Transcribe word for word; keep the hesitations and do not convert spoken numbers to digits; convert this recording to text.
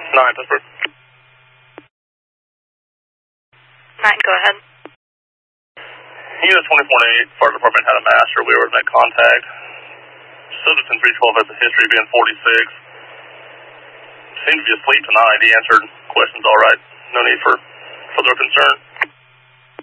nine, Pittsburgh. nine, go ahead. Unit twenty-four eight, fire department had a master. We were to make contact. Subject in three twelve has a history of being forty-six. Seemed to be asleep tonight. He answered questions all right. No need for further concern.